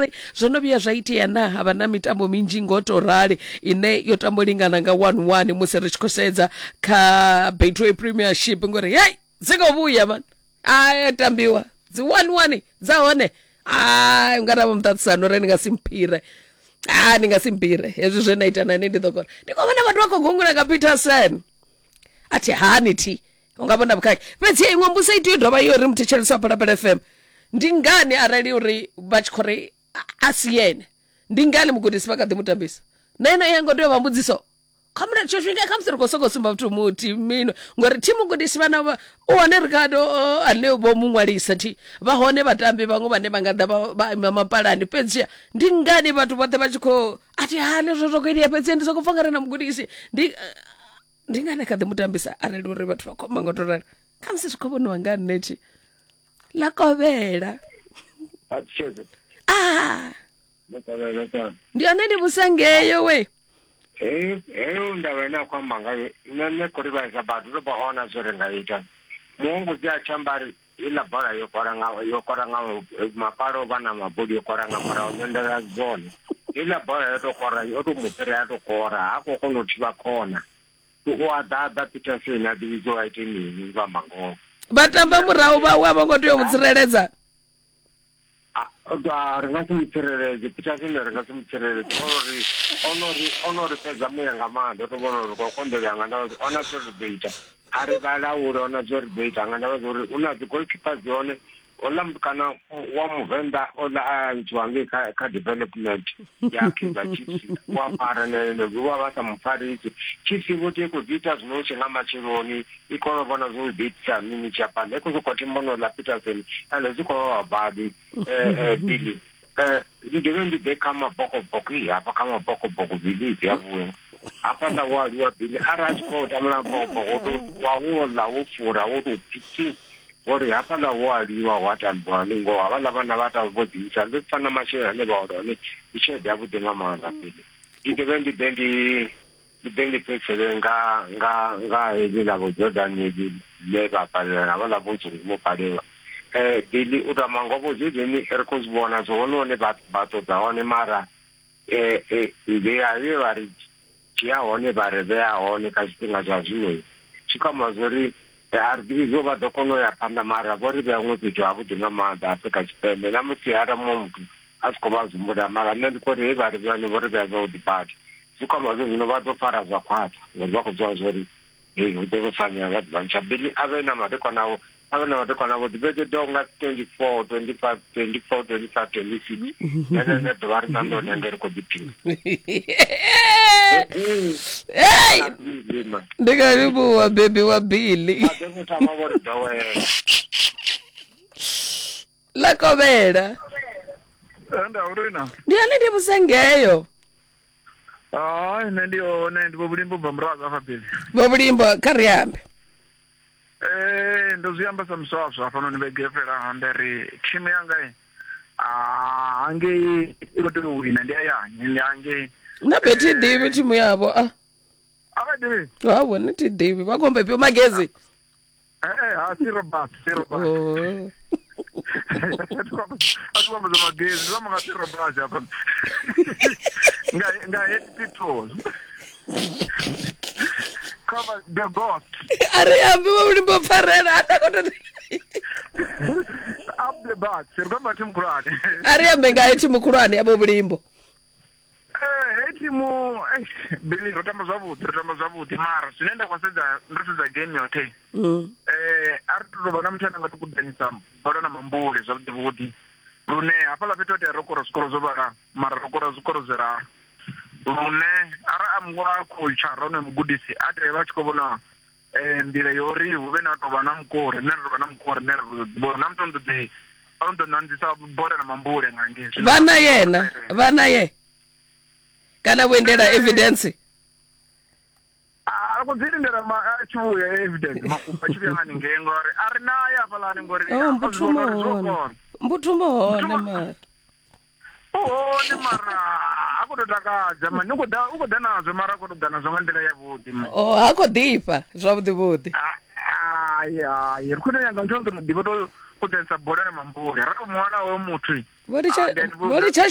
uri zwono vhuya zwa itea na havha na mitambo minzhi ngoto rali ine yo tambo lingana nga 1-1 musi ri tshi khou sedza kha Betway Premiership ngori hey siko vhuya man tambiwa dzi 1-1 dza hone ungatava muṱaṱisano uri ni nga simphire ni nga simphire hezwi zwe na ita nani ndi ḓo kona ndi khou vhona vhathu vha khou gungula nga Peterson athi hani thi unga vhona vhukhakhi fhedzi iṅwe mbuso i tea u dovha yo ri muthetshelesi wa Phalaphala FM ndi ngani arali uri vha tshi khou ri a si yene ndi ngani mugudisi vha kha ḓi mutambisa na ino ya ngo tea u vha mbudziso khamuna tshifhinga kha musi ri khou sokou sumba vhathu muthi mino ngori thi mugudisi vhana u hone Ricardo ane vho mu ṅwalisa thi vha hone vhatambi vhaṅwe vhane vha nga ḓa vha ima mapalani fhedzi ndi ngani vhathu vhoṱhe vha tshi khou athi hane zwo khou itea fhedzi ndi sokou pfa nga ri na mugudisi ndi ngani kha ḓi mutambisa arali uri vhathu vha khomba ngo to rali kha musi zwi khou vhoniwa nga nne la kovhela ndi ane ndi musangeyo we ndava ina kwamba ngayo nne kuri vaisa batu ro baona zore ngaita mungu dia chambari ila bara yokora nga maparo bana mabodi yokora nga mara ondera zone ila bara yotokora yotomupere yatokora ako kono thiba khona wa dada Peterson na divizo aite ni va mango batamba murahu ba wa bongo tea u tsireledza ringa simitsireleze Peterson ringa simitsireleze onori peza muyenga manda tobona uri kokondela nganda ona sorbeita ari bala uri ona sorbeita nganda uri una goalkeeper zone ola mkana wa muvenda ola anjwange ka development yake za chiefs wa parane wa bata mfarisi chiefs vote ko vita zinoche ngama chironi ikono bona zo bitsa mini chapa leko zokoti mbono la Peterson ale ziko abadi bili ndigendi de kama boko hapa kama boko bili yavuwe hapa na wali wa bili arasko tamla boko wa wola ufura wodo pitsi ori hapa na wali wa watalbwani ngo abala bana batabodisa lefana mashera ne baodoni ishede yabudenga manga bili ndigendi pekele nga ezila go Jordan ne leba pale na bala bonzo mo pale bili utamango bozini erkos bona zono ne bato daone mara ide ayi chia one barebe one kashinga jazini chikama zori arbi zo ba dokono ya panda mara bori be ngo tjo abu dinga ma da Africa chipembe na musi ara momuntu asikoba zumuda mara ne ko re ba re ne bori be zo dipat chikama zo no ba do fara za kwata ngo ko zo zori ngo fanya ga bancha bili ave na made kona abana watu kana wodi bede donga 24 25 24 25 26 nene dolar nando nende ko bitin hey ndiga ribu wa baby wa Billy la kovela anda urina ndiani ndi musangeyo ndio bobulimbo bamraza fa Billy bobulimbo kariyambe ndoziyamba samswaso afano nibegefera handeri timu yanga ange ikoto wina ndi ayanye ange na beti divi timu yabo abadivi hawo niti divi bakombe pyo magezi sirobas atwa magezi zama ngasirobas hapa nga petrol cover the ghost ari ambe bobulimbo parera atakoto up the back sirgamba timkurani ari ambe nga eti mukurani yabo bulimbo timu Billy rotamba zavuti mara sinenda kwasedza ndotudza game yote aritudo vana mutana ngatukudanisa varona mambule zvavuti rune hapala petote rokora skoro zovara mara rokora skoro zera rune ara amwa culture rone mugudisi ate vachikovona ndira yori huve nato vana mukore nero bona mtondo de ondo nandisa bora na mambule ngange vana ye kana wendera evidence kudzirindira chiuya evidence makumba chivengani ngengori ari naye apalani ngori mbutumbohona mara ohone mara akutotakadza mani ukoda nazvo mara akutoda nazvo ngandira yavuti hakodipa zvavudivudi iri kunonyanga nchonzonodiva kudzanisa bhora nemamburi ratomuwana wemuti vori